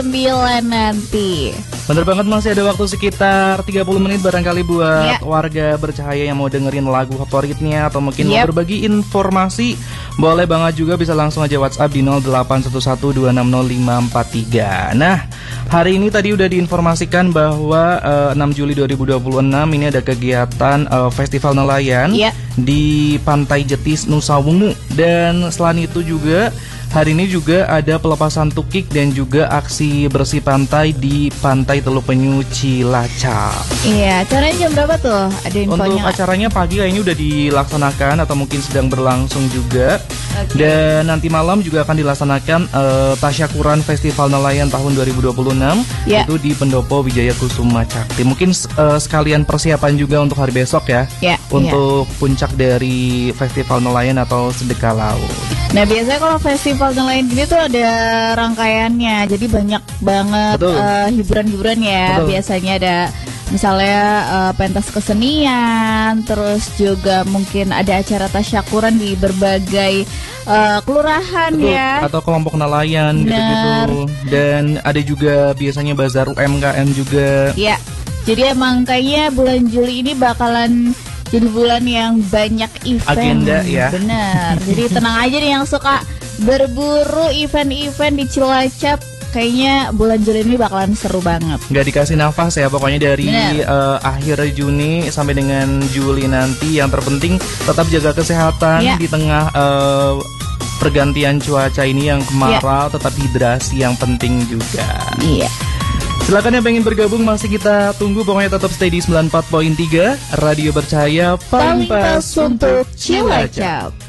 9 nanti. Bener banget, masih ada waktu sekitar 30 menit barangkali buat warga bercahaya yang mau dengerin lagu favoritnya atau mungkin mau berbagi informasi. Boleh banget juga, bisa langsung aja WhatsApp di 0811260543. Nah, hari ini tadi udah diinformasikan bahwa 6 Juli 2026 ini ada kegiatan Festival Nelayan di Pantai Jetis, Nusa Wungu. Dan selain itu juga hari ini juga ada pelepasan tukik dan juga aksi bersih pantai di Pantai Teluk Penyu, Cilacap. Iya, acaranya jam berapa tuh? Ada infonya? Untuk acaranya pagi kayaknya udah dilaksanakan atau mungkin sedang berlangsung juga. Dan nanti malam juga akan dilaksanakan tasyakuran Festival Nelayan tahun 2026 itu di Pendopo Wijaya Kusuma Cakti. Mungkin sekalian persiapan juga untuk hari besok ya, untuk puncak dari Festival Nelayan atau Sedekah Laut. Nah, biasanya kalau festival nelayan gini tuh ada rangkaiannya, jadi banyak banget hiburan-hiburan ya. Biasanya ada misalnya pentas kesenian, terus juga mungkin ada acara tasyakuran di berbagai kelurahan ya, atau kelompok nelayan gitu-gitu. Dan ada juga biasanya bazar UMKM juga. Ya, jadi emang kayaknya bulan Juli ini bakalan jadi bulan yang banyak event. Agenda ya. Bener. Jadi tenang aja nih yang suka berburu event-event di Cilacap. Kayaknya bulan Juli ini bakalan seru banget. Nggak dikasih nafas ya pokoknya dari akhir Juni sampai dengan Juli nanti. Yang terpenting tetap jaga kesehatan di tengah pergantian cuaca ini yang kemarau. Tetap hidrasi yang penting juga. Iya. Silakan yang pengen bergabung, masih kita tunggu. Pokoknya tetap stay di 94.3 Radio Bercahaya, paling pas untuk Cilacap.